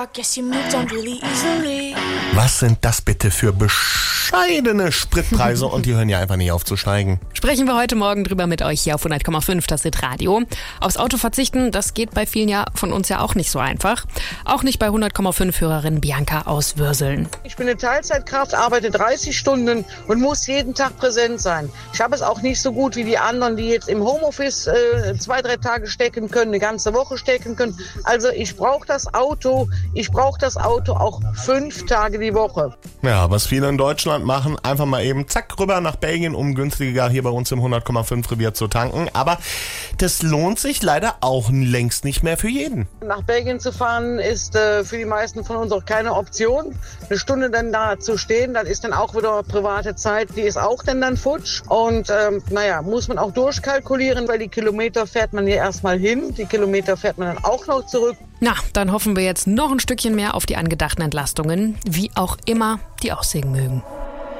I guess you moved on really easily. Was sind das bitte für bescheidene Spritpreise und die hören ja einfach nicht auf zu steigen. Sprechen wir heute Morgen drüber mit euch hier auf 100,5, das Hitradio. Aufs Auto verzichten, das geht bei vielen von uns ja auch nicht so einfach. Auch nicht bei 100,5 Hörerin Bianca aus Würseln. Ich bin eine Teilzeitkraft, arbeite 30 Stunden und muss jeden Tag präsent sein. Ich habe es auch nicht so gut wie die anderen, die jetzt im Homeoffice 2-3 Tage stecken können, eine ganze Woche stecken können. Also ich brauche das Auto. Ich brauche das Auto auch 5 Tage die Woche. Ja, was viele in Deutschland machen, einfach mal eben zack rüber nach Belgien, um günstiger hier bei uns im 100,5 Revier zu tanken. Aber das lohnt sich leider auch längst nicht mehr für jeden. Nach Belgien zu fahren ist für die meisten von uns auch keine Option. Eine Stunde dann da zu stehen, das ist dann auch wieder private Zeit, die ist auch dann futsch. Und muss man auch durchkalkulieren, weil die Kilometer fährt man hier erstmal hin, die Kilometer fährt man dann auch noch zurück. Na, dann hoffen wir jetzt noch ein Stückchen mehr auf die angedachten Entlastungen, wie auch immer die aussehen mögen.